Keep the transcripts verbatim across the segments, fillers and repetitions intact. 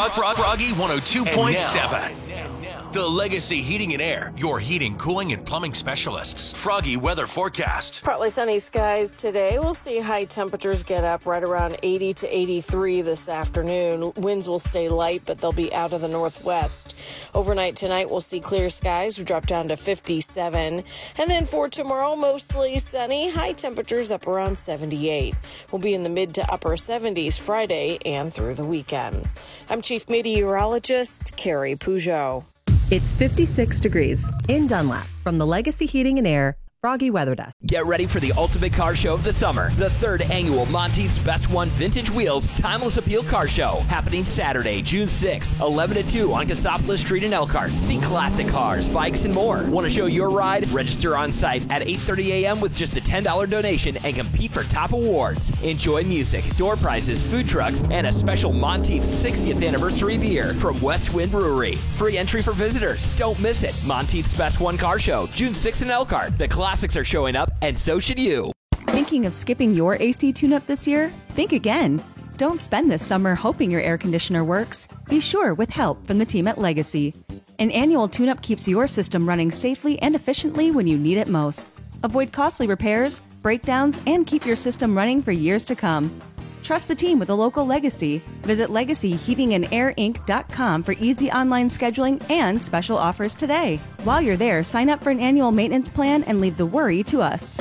Frog, Froggy one oh two point seven. The Legacy Heating and Air, your heating, cooling, and plumbing specialists. Froggy weather forecast. Partly sunny skies today. We'll see high temperatures get up right around eighty to eighty-three this afternoon. Winds will stay light, but they'll be out of the northwest. Overnight tonight, we'll see clear skies. We drop down to fifty-seven. And then for tomorrow, mostly sunny. High temperatures up around seventy-eight. We'll be in the mid to upper seventies Friday and through the weekend. I'm Chief Meteorologist Carrie Peugeot. It's fifty-six degrees in Dunlap from the Legacy Heating and Air Froggy Weather Desk. Get ready for the ultimate car show of the summer. The third annual Monteith's Best One Vintage Wheels Timeless Appeal Car Show. Happening Saturday, June sixth, eleven to two on Cassopolis Street in Elkhart. See classic cars, bikes, and more. Want to show your ride? Register on site at eight thirty a.m. with just a ten dollars donation and compete for top awards. Enjoy music, door prizes, food trucks, and a special Monteith's sixtieth anniversary beer from West Wind Brewery. Free entry for visitors. Don't miss it. Monteith's Best One Car Show, June sixth in Elkhart. The classics are showing up, and so should you. Thinking of skipping your A C tune-up this year? Think again. Don't spend this summer hoping your air conditioner works. Be sure with help from the team at Legacy. An annual tune-up keeps your system running safely and efficiently when you need it most. Avoid costly repairs, breakdowns, and keep your system running for years to come. Trust the team with a local Legacy. Visit legacy heating and air inc dot com for easy online scheduling and special offers today. While you're there, sign up for an annual maintenance plan and leave the worry to us.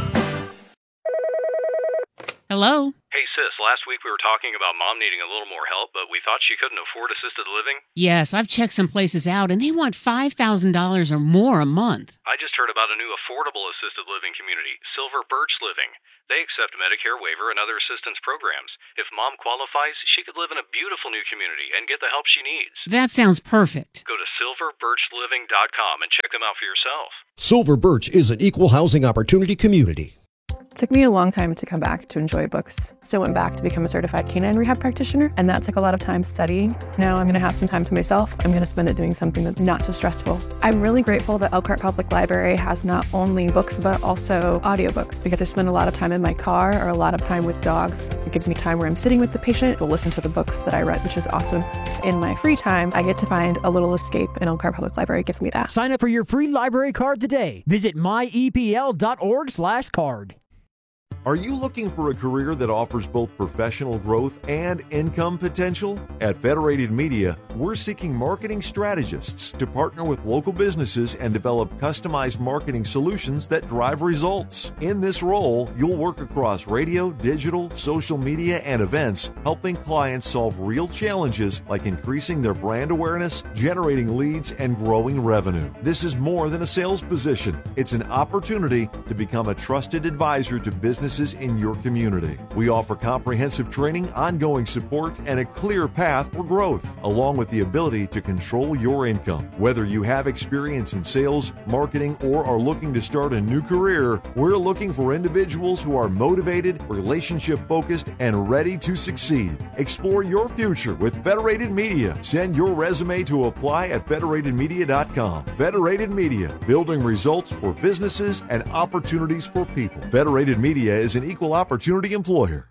Hello? Hey, sis, last week we were talking about Mom needing a little more help, but we thought she couldn't afford assisted living. Yes, I've checked some places out, and they want five thousand dollars or more a month. I just heard about a new affordable assisted living community, Silver Birch Living. They accept Medicare waiver and other assistance programs. If Mom qualifies, she could live in a beautiful new community and get the help she needs. That sounds perfect. Go to silver birch living dot com and check them out for yourself. Silver Birch is an equal housing opportunity community. It took me a long time to come back to enjoy books. So I went back to become a certified canine rehab practitioner, and that took a lot of time studying. Now I'm going to have some time to myself. I'm going to spend it doing something that's not so stressful. I'm really grateful that Elkhart Public Library has not only books, but also audiobooks, because I spend a lot of time in my car or a lot of time with dogs. It gives me time where I'm sitting with the patient to listen to the books that I read, which is awesome. In my free time, I get to find a little escape, and Elkhart Public Library gives me that. Sign up for your free library card today. Visit my e p l dot org slash card. Are you looking for a career that offers both professional growth and income potential? At Federated Media, we're seeking marketing strategists to partner with local businesses and develop customized marketing solutions that drive results. In this role, you'll work across radio, digital, social media, and events, helping clients solve real challenges like increasing their brand awareness, generating leads, and growing revenue. This is more than a sales position. It's an opportunity to become a trusted advisor to business in your community. We offer comprehensive training, ongoing support, and a clear path for growth, along with the ability to control your income. Whether you have experience in sales, marketing, or are looking to start a new career, we're looking for individuals who are motivated, relationship-focused, and ready to succeed. Explore your future with Federated Media. Send your resume to apply at federated media dot com. Federated Media, building results for businesses and opportunities for people. Federated Media is an equal opportunity employer.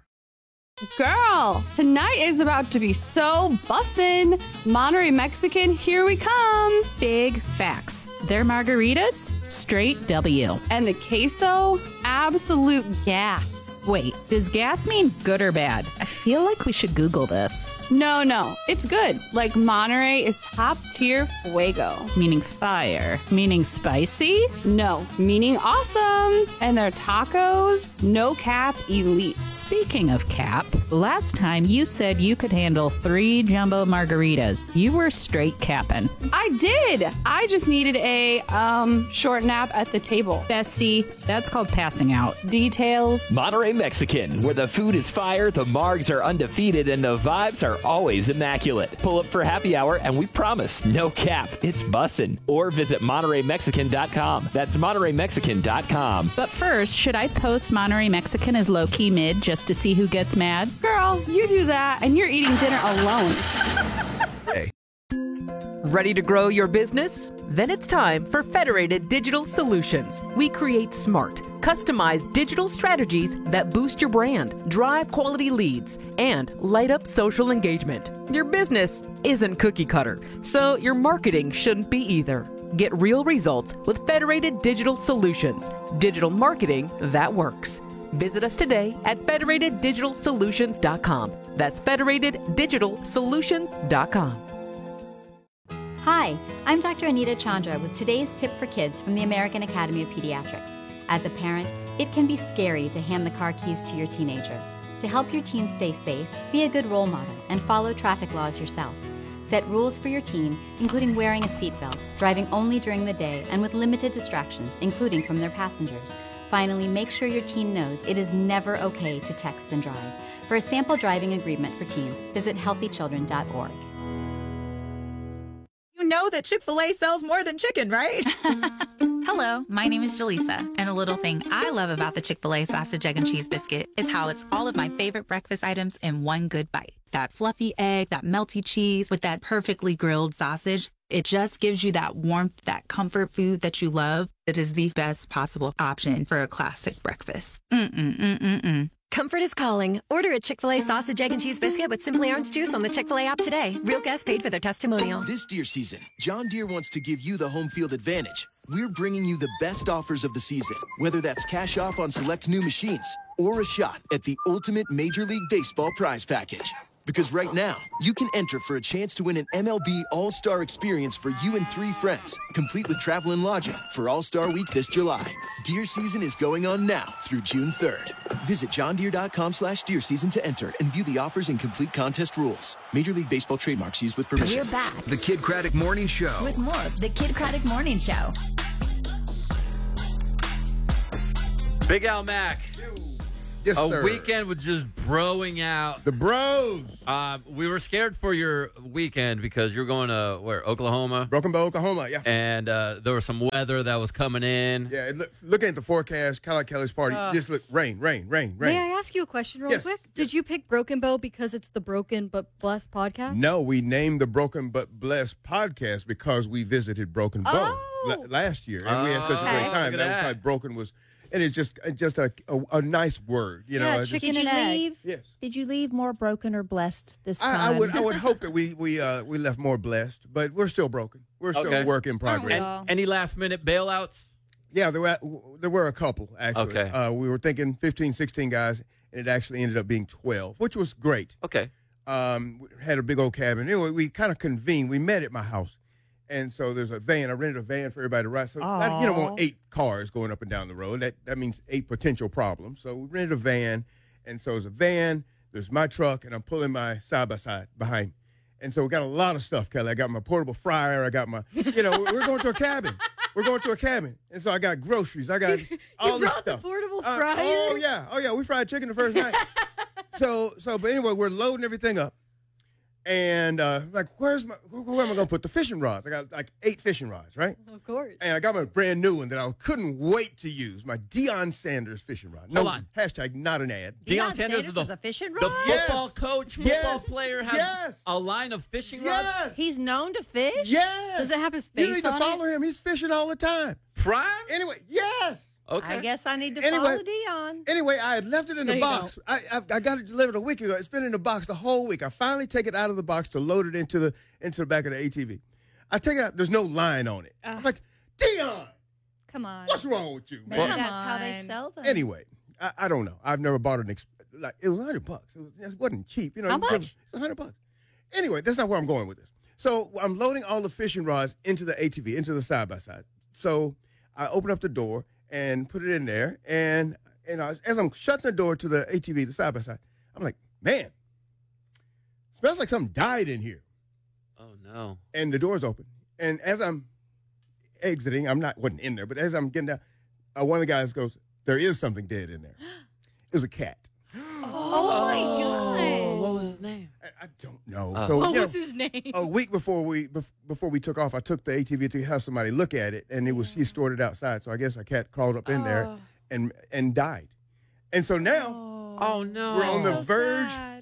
Girl, tonight is about to be so bussin'. Monterey Mexican, here we come. Big facts. Their margaritas, straight W. And the queso, absolute gas. Wait, does gas mean good or bad? I feel like we should Google this. No, no, it's good. Like Monterey is top tier fuego. Meaning fire. Meaning spicy? No, meaning awesome. And their tacos, no cap elite. Speaking of cap, last time you said you could handle three jumbo margaritas. You were straight capping. I did. I just needed a um short nap at the table. Bestie, that's called passing out. Details. Monterey Mexican, where the food is fire, the margs are undefeated, and the vibes are always immaculate. Pull up for happy hour, and we promise, no cap, it's bussin'. Or visit monterey mexican dot com. That's monterey mexican dot com. But first, should I post Monterey Mexican as low-key mid just to see who gets mad? Girl, you do that, and you're eating dinner alone. Ready to grow your business? Then it's time for Federated Digital Solutions. We create smart, customized digital strategies that boost your brand, drive quality leads, and light up social engagement. Your business isn't cookie cutter, so your marketing shouldn't be either. Get real results with Federated Digital Solutions. Digital marketing that works. Visit us today at federated digital solutions dot com. That's federated digital solutions dot com. Hi, I'm Doctor Anita Chandra with today's tip for kids from the American Academy of Pediatrics. As a parent, it can be scary to hand the car keys to your teenager. To help your teen stay safe, be a good role model and follow traffic laws yourself. Set rules for your teen, including wearing a seatbelt, driving only during the day, and with limited distractions, including from their passengers. Finally, make sure your teen knows it is never okay to text and drive. For a sample driving agreement for teens, visit healthy children dot org. You know that Chick-fil-A sells more than chicken, right? Hello, my name is Jaleesa, and a little thing I love about the Chick-fil-A sausage, egg, and cheese biscuit is how it's all of my favorite breakfast items in one good bite. That fluffy egg, that melty cheese with that perfectly grilled sausage. It just gives you that warmth, that comfort food that you love. It is the best possible option for a classic breakfast. Mm-mm-mm-mm-mm. Comfort is calling. Order a Chick-fil-A sausage, egg, and cheese biscuit with Simply Orange Juice on the Chick-fil-A app today. Real guests paid for their testimonial. This deer season, John Deere wants to give you the home field advantage. We're bringing you the best offers of the season, whether that's cash off on select new machines or a shot at the ultimate Major League Baseball prize package. Because right now, you can enter for a chance to win an M L B All-Star experience for you and three friends, complete with travel and lodging for All-Star Week this July. Deer season is going on now through June third. Visit john deere dot com slash deer season to enter and view the offers and complete contest rules. Major League Baseball trademarks used with permission. We're back. The Kid Craddock Morning Show. With more of the Kid Craddock Morning Show. Big Al Mack. Yes, a sir. weekend with just broing out. The bros. Uh, we were scared for your weekend because you're going to, where, Oklahoma? Broken Bow, Oklahoma, yeah. And uh, there was some weather that was coming in. Yeah, and look, looking at the forecast, kind of like Kelly's party, Uh, just look, rain, rain, rain, rain. May I ask you a question real Yes, quick? Did you pick Broken Bow because it's the Broken But Blessed podcast? No, we named the Broken But Blessed podcast because we visited Broken Bow Oh. la- last year, and we had such a Okay. great time. Look at That was that. why Broken was, and it's just just a a, a nice word, you know. Yeah, it's just- chicken Did you and egg. leave? Yes. Did you leave more broken or blessed this time? I, I would I would hope that we we uh, we left more blessed, but we're still broken. We're still Okay. a work in progress. And any last minute bailouts? Yeah, there were there were a couple actually. Okay. Uh, we were thinking fifteen, sixteen guys, and it actually ended up being twelve, which was great. Okay. Um, we had a big old cabin. Anyway, we kind of convened. We met at my house, and so there's a van. I rented a van for everybody to ride. So I, you don't want eight cars going up and down the road. That that means eight potential problems. So we rented a van, and so there's a van. There's my truck, and I'm pulling my side by side behind me. And so we got a lot of stuff, Kelly. I got my portable fryer. I got my, you know, we're going to a cabin. We're going to a cabin. And so I got groceries. I got all this brought the stuff. portable Uh, fryer? oh, yeah. Oh, yeah. We fried chicken the first night. so, so, but anyway, we're loading everything up. And uh, like, where's my, where, where am I going to put the fishing rods? I got like eight fishing rods, right? Of course. And I got my brand new one that I couldn't wait to use, my Deion Sanders fishing rod. No, Hold on. hashtag not an ad. Deion Sanders is the, a fishing the rod? football Yes. coach, football Yes. player, has Yes. a line of fishing Yes. rods? He's known to fish? Yes. Does it have his You face need to on follow it? him. He's fishing all the time. Prime? Anyway, yes. Okay. I guess I need to Anyway. follow Dion. Anyway, I had left it in No, the you box. I, I I got it delivered a week ago. It's been in the box the whole week. I finally take it out of the box to load it into the into the back of the A T V. I take it out. There's no line on it. I'm like, Dion, Come on. what's wrong with you, Maybe man? that's how they sell them. Anyway, I, I don't know. I've never bought an ex- like it was a hundred bucks. It, was, it wasn't cheap, you know. How it was- much? It's a hundred bucks. Anyway, that's not where I'm going with this. So I'm loading all the fishing rods into the A T V, into the side by side. So I open up the door and put it in there, and and I, as I'm shutting the door to the A T V, the side by side, I'm like, man, smells like something died in here. Oh, no. And the door's open, and as I'm exiting, I'm not wasn't in there, but as I'm getting down, uh, one of the guys goes, "There is something dead in there." It was a cat. Oh, my God. What was his name? I, I don't know. Uh. So What you know, was his name? a week before we bef- before we took off, I took the A T V to have somebody look at it, and it was he stored it outside. So I guess a cat crawled up in there and and died. And so now Oh, no. we're on the So verge sad.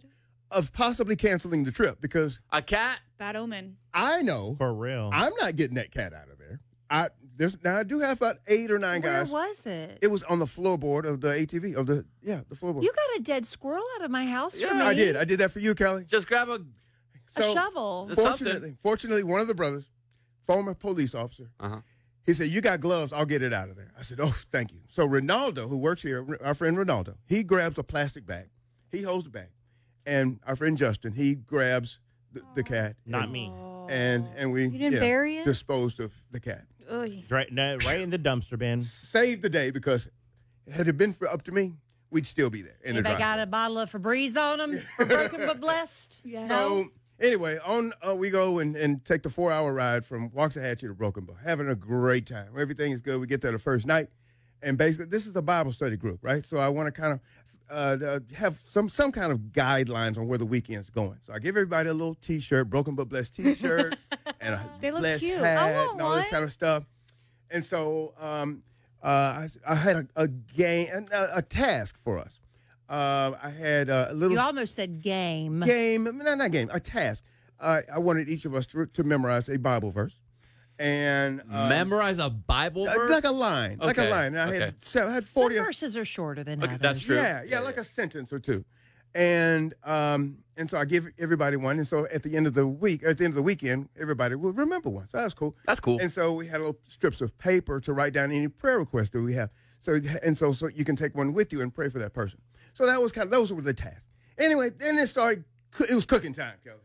of possibly canceling the trip because a cat. Bad omen. I know for real. I'm not getting that cat out of there. I there's now I do have about eight or nine Where guys. was it? It was on the floorboard of the A T V of the yeah the floorboard. You got a dead squirrel out of my house for me. I did. I did that for you, Kelly. Just grab a a shovel. Fortunately, fortunately, one of the brothers, former police officer, uh-huh. he said, "You got gloves? I'll get it out of there." I said, "Oh, thank you." So Ronaldo, who works here, our friend Ronaldo, he grabs a plastic bag. He holds the bag, and our friend Justin, he grabs the, the cat. Not and, me. And and we You didn't yeah, bury it? disposed of the cat. Oy. Right, no, right in the dumpster bin. Saved the day because had it been for, up to me, we'd still be there in the Anybody driveway. got a bottle of Febreze on them for broken but blessed? Yeah. So anyway, on uh, we go and, and take the four-hour ride from Waxahachie to Broken Bow. Having a great time. Everything is good. We get there the first night, and basically this is a Bible study group, right? So I want to kind of uh, uh, have some some kind of guidelines on where the weekend's going. So I give everybody a little T-shirt, Broken but Blessed T-shirt, and a They look blessed cute. I hat, want and all this one. kind of stuff. And so um, uh, I, I had a, a game, a, a task for us. Uh, I had a little. You almost said game. Game, no, not game, a task. Uh, I wanted each of us to, to memorize a Bible verse. And um, memorize a Bible uh, verse? like a line, like a Okay, line. And I okay. had seven, I had forty. Some verses are shorter than Okay, others. that's true. Yeah, yeah, like a sentence or two. And um, and so I give everybody one. And so at the end of the week, at the end of the weekend, everybody will remember one. So that's cool. That's cool. And so we had little strips of paper to write down any prayer requests that we have. So and so so you can take one with you and pray for that person. So that was kind of those were the tasks. Anyway, then it started. It was cooking time, Kelly.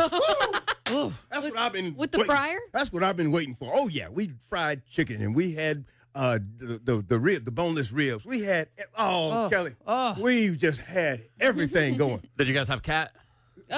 Woo! That's what I've been With the waiting- fryer? That's what I've been waiting for. Oh yeah, we fried chicken and we had uh, the the the rib, the boneless ribs. We had oh, Oh, Kelly, oh. we just had everything going. Did you guys have cat? Oh,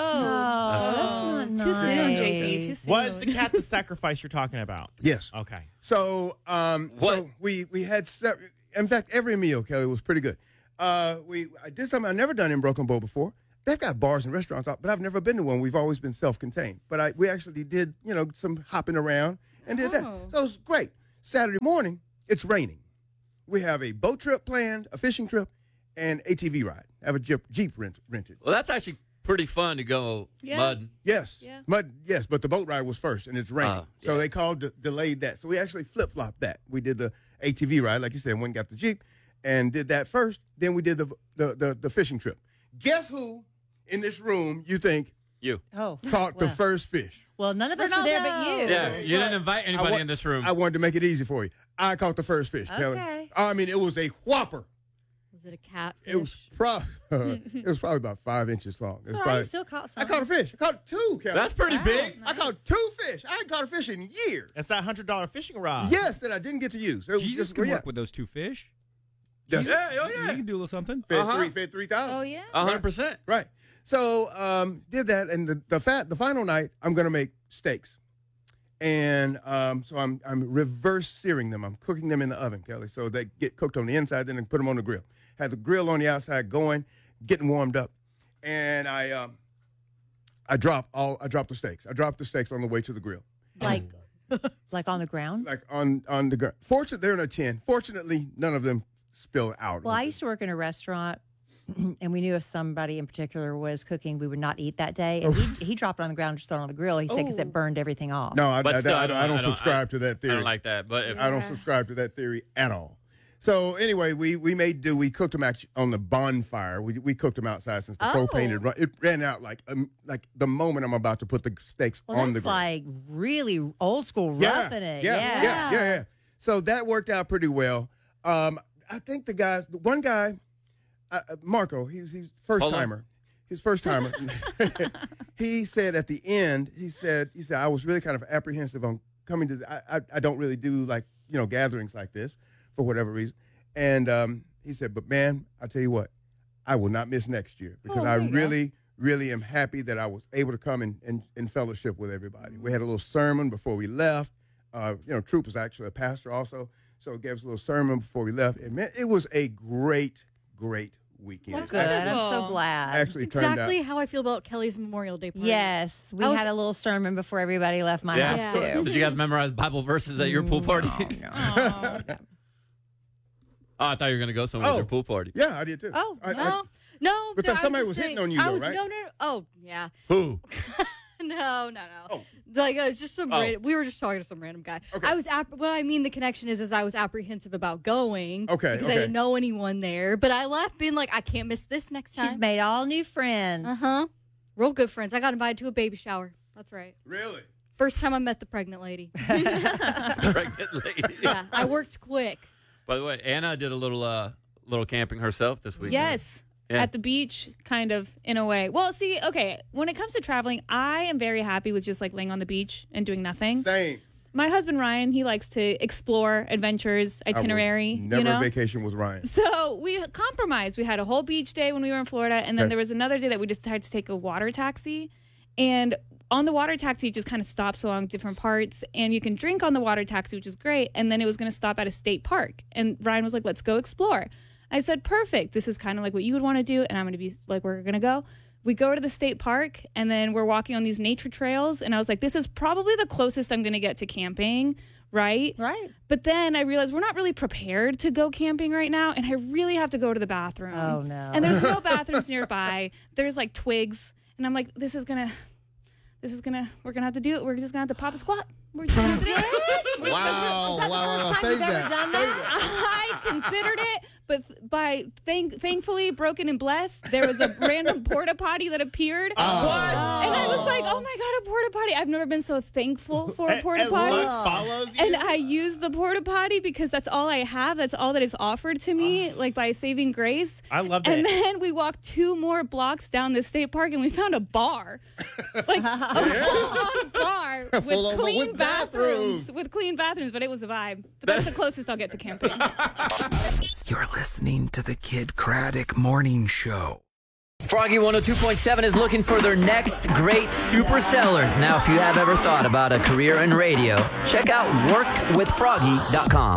that's not too soon, nice. J C. Too soon. Was the cat the sacrifice you're talking about? Yes. Okay. So um, so we we had se- in fact every meal, Kelly, was pretty good. Uh, we I did something I've never done in Broken Bow before. They've got bars and restaurants out, but I've never been to one. We've always been self-contained. But I we actually did, you know, some hopping around and did that. Oh. So it was great. Saturday morning, it's raining. We have a boat trip planned, a fishing trip, and A T V ride. Have a Jeep, Jeep rent, rented. Well, that's actually pretty fun to go Yeah. mud. Yes, Yeah. mud. Yes, but the boat ride was first, and it's raining, Oh, so they called de- delayed that. So we actually flip flopped that. We did the A T V ride, like you said, went and got the Jeep, and did that first. Then we did the the the, the fishing trip. Guess who in this room you think You. Oh. caught the well. first fish? Well, none of us were there but you. Yeah, you didn't invite I anybody wa- in this room. I wanted to make it easy for you. I caught the first fish, Kelly. Okay. I mean, it was a whopper. Was it a catfish? It was pro- It was probably about five inches long. It was All right, probably- you still caught I something. caught a fish. I caught two, Kelly. That's pretty Wow. big. I caught two fish. I hadn't caught a fish in years. That's that hundred dollar fishing rod. Yes, that I didn't get to use. It was Jesus just can yeah. work with those two fish. That's- Yeah, oh You yeah. can do a little something. Fed Uh-huh. three, fed three thousand. Oh yeah. A hundred percent. Right. So um, did that, and the the fat the final night I'm gonna make steaks, and um, so I'm I'm reverse searing them. I'm cooking them in the oven, Kelly, so they get cooked on the inside, then I put them on the grill. Had the grill on the outside going, getting warmed up, and I um, I drop all I dropped the steaks. I dropped the steaks on the way to the grill. Like, like on the ground? Like on on the ground. Fortunately, they're in a tin. Fortunately, none of them spill out. Well, I used to work in a restaurant, and we knew if somebody in particular was cooking, we would not eat that day. And he, he dropped it on the ground, just throw it on the grill. He said because Oh. it burned everything off. No, I, But I, still, I, I don't- I don't I don't- subscribe I- to that I theory. don't like that. But if I don't subscribe to that theory at all. So anyway, we we made do. We cooked them act- on the bonfire. We we cooked them outside since the Oh. propane had run. It ran out like um, like the moment I'm about to put the steaks Well, on the that's grill. like really old school yeah, roughing it. yeah, Yeah. yeah, yeah, yeah. So that worked out pretty well. Um, I think the guys, the one guy, uh, uh, Marco, he's he's first Hold on. timer. His first timer. He said at the end, he said he said I was really kind of apprehensive on coming to. The, I, I I don't really do like you know gatherings like this for whatever reason. And um, he said, but man, I tell you what, I will not miss next year because Oh, I there you go. really, really am happy that I was able to come and, and, and fellowship with everybody. We had a little sermon before we left. Uh, you know, Troop was actually a pastor also, so he gave us a little sermon before we left. And man, it was a great, great weekend. Well, good. I'm so Wonderful. glad. Actually That's turned exactly out. how I feel about Kelly's Memorial Day party. Yes, we I was- had a little sermon before everybody left my Yeah. house Yeah. too. Did you guys memorize Bible verses at your pool party? Oh. Oh, I thought you were going to go somewhere Oh. with your pool party. Yeah, I did too. Oh, I, I- Well, No, But th- somebody I'm just was hitting saying- on you, I though, was, right? No, no, no. Oh, yeah. Who? No, no, no. Like uh, it's just some. Oh. Random, we were just talking to some random guy. I was. App- what I mean, the connection is, is I was apprehensive about going. Okay, Because I okay. didn't know anyone there, but I left being like, I can't miss this next time. She's made all new friends. Uh huh. Real good friends. I got invited to a baby shower. That's right. Really? First time I met the pregnant lady. Pregnant lady. Yeah, I worked quick. By the way, Anna did a little uh, little camping herself this week. Yes. Yeah. At the beach, kind of, in a way. Well, see, okay, when it comes to traveling, I am very happy with just like laying on the beach and doing nothing. Same. My husband, Ryan, he likes to explore adventures, I would itinerary. Never you know? vacation with Ryan. So we compromised. We had a whole beach day when we were in Florida, and then Okay. there was another day that we decided to take a water taxi. And on the water taxi, it just kind of stops along different parts, and you can drink on the water taxi, which is great. And then it was going to stop at a state park. And Ryan was like, let's go explore. I said, perfect. This is kind of like what you would want to do, and I'm going to be like, we're going to go. We go to the state park, and then we're walking on these nature trails, and I was like, this is probably the closest I'm going to get to camping, right? Right. But then I realized we're not really prepared to go camping right now, and I really have to go to the bathroom. Oh, no. And there's no bathrooms nearby. There's like twigs, and I'm like, this is going to... This is gonna, we're gonna have to do it. We're just gonna have to pop a squat. We're just gonna have to do it. Wow, wow, wow, save that. I considered it, but by thank, thankfully, broken and blessed, there was a random porta potty that appeared. Oh. And I was like, oh my God, a porta potty. I've never been so thankful for a And- porta and potty. luck follows you? And I used the porta potty because that's all I have. That's all that is offered to me, like by saving grace. I love that. And then we walked two more blocks down the state park and we found a bar. Like a full-on bar with Full of- clean with bathrooms. bathrooms. With clean bathrooms, but it was a vibe. But that's the closest I'll get to camping. You're listening to the Kid Craddock Morning Show. Froggy one oh two point seven is looking for their next great super seller. Now, if you have ever thought about a career in radio, check out work with froggy dot com.